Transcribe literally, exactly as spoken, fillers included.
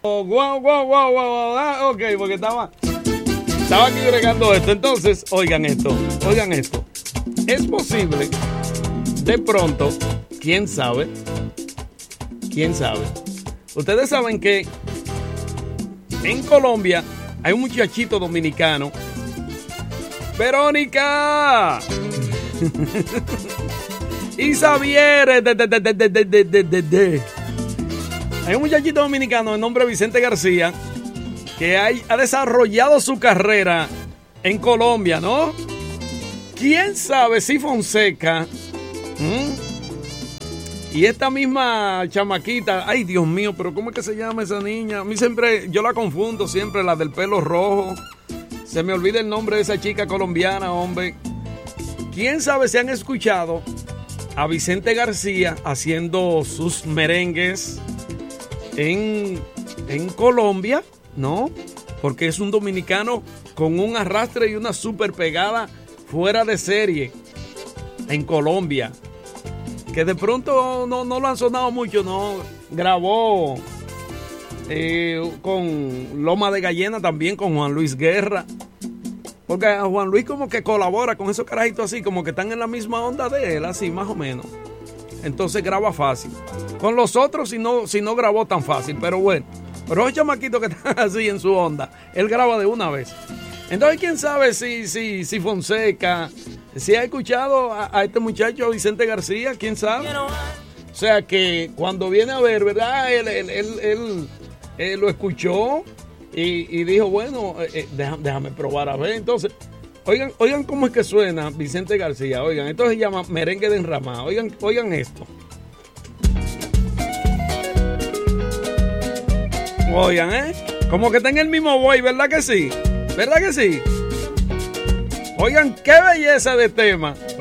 Guau, guau, guau, guau, guau. Ah, ok, porque estaba, estaba aquí bregando esto. Entonces, oigan esto, oigan esto. Es posible, de pronto, quién sabe, quién sabe. Ustedes saben que en Colombia hay un muchachito dominicano. ¡Verónica! Y Xavier. De, de, de, de, de, de, de, de, de. Hay un muchachito dominicano de nombre Vicente García que hay, ha desarrollado su carrera en Colombia, ¿no? ¿Quién sabe si Fonseca ¿Mm? y esta misma chamaquita, ay Dios mío, pero ¿cómo es que se llama esa niña? A mí siempre, yo la confundo siempre, la del pelo rojo. Se me olvida el nombre de esa chica colombiana, hombre. ¿Quién sabe si han escuchado a Vicente García haciendo sus merengues en, en Colombia? ¿No? Porque es un dominicano con un arrastre y una super pegada fuera de serie en Colombia. Que de pronto no, no lo han sonado mucho, ¿no? Grabó eh, con Loma de Gallena también, con Juan Luis Guerra. Porque a Juan Luis como que colabora con esos carajitos así, como que están en la misma onda de él, así más o menos. Entonces graba fácil. Con los otros si no, si no grabó tan fácil, pero bueno. Pero los chamaquitos que están así en su onda, él graba de una vez. Entonces, ¿quién sabe si, si, si Fonseca, si ha escuchado a, a este muchacho Vicente García? ¿Quién sabe? O sea que cuando viene a ver, ¿verdad? Él, él, él, él, él lo escuchó y, y dijo, bueno, eh, déjame, déjame probar a ver. Entonces, oigan, oigan cómo es que suena Vicente García. Oigan, esto se llama merengue de enramada. Oigan, oigan esto. Oigan, ¿eh? Como que está en el mismo boy, ¿verdad que sí? ¿Verdad que sí? Oigan, qué belleza de tema.